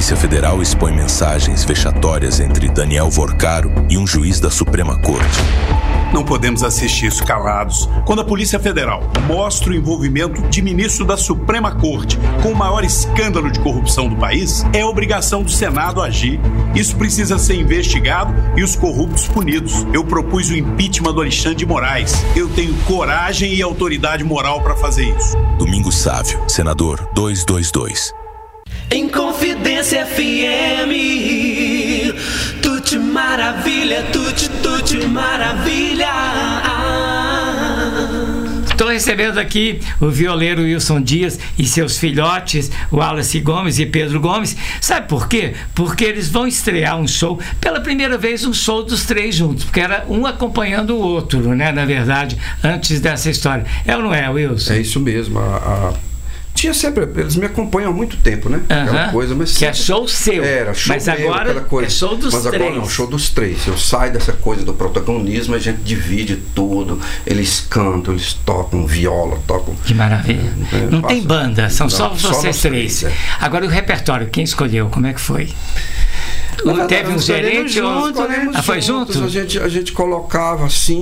Polícia Federal expõe mensagens vexatórias entre Daniel Vorcaro e um juiz da Suprema Corte. Não podemos assistir isso calados. Quando a Polícia Federal mostra o envolvimento de ministro da Suprema Corte com o maior escândalo de corrupção do país, é obrigação do Senado agir. Isso precisa ser investigado e os corruptos punidos. Eu propus o impeachment do Alexandre de Moraes. Eu tenho coragem e autoridade moral para fazer isso. Domingos Sávio, senador 222. Em Confidência FM, tudo maravilha, tudo maravilha. Estou recebendo aqui o violeiro Wilson Dias e seus filhotes, o Wallace Gomes e Pedro Gomes. Sabe por quê? Porque eles vão estrear um show, pela primeira vez um show dos três juntos, porque era um acompanhando o outro, né, na verdade, antes dessa história. É ou não é, Wilson? É isso mesmo. Tinha sempre, eles me acompanham há muito tempo, né? Aquela coisa, mas que sempre, é show seu. Era show mas meu, agora aquela coisa. É show dos mas três. Agora não, show dos três. Eu saio dessa coisa do protagonismo, a gente divide tudo. Eles cantam, eles tocam viola, tocam. Que maravilha. Não tem banda, são só vocês três. É. Agora o repertório, quem escolheu? Como é que foi? Verdade, teve um gerente juntos, ou... foi junto? A gente colocava assim.